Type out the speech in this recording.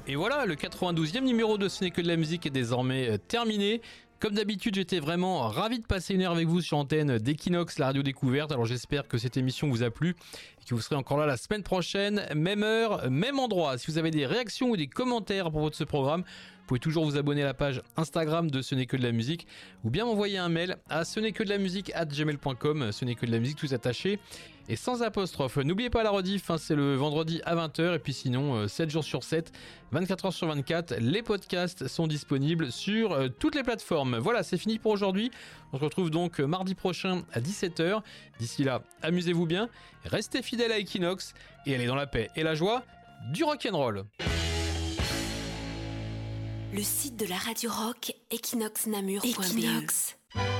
Et voilà, le 92e numéro de Ce n'est que de la musique est désormais terminé. Comme d'habitude, j'étais vraiment ravi de passer une heure avec vous sur l'antenne d'Equinox, la radio découverte. Alors j'espère que cette émission vous a plu et que vous serez encore là la semaine prochaine, même heure, même endroit. Si vous avez des réactions ou des commentaires à propos de ce programme, vous pouvez toujours vous abonner à la page Instagram de Ce n'est que de la musique ou bien m'envoyer un mail à ce-n'est-que-de-la-musique@gmail.com, ce n'est que de la musique tout attaché et sans apostrophe. N'oubliez pas la rediff, c'est le vendredi à 20h et puis sinon 7 jours sur 7, 24 heures sur 24, les podcasts sont disponibles sur toutes les plateformes. Voilà, c'est fini pour aujourd'hui. On se retrouve donc mardi prochain à 17h. D'ici là, amusez-vous bien, restez fidèles à Equinox et allez dans la paix et la joie du rock'n'roll. Le site de la radio rock, equinoxnamur.be.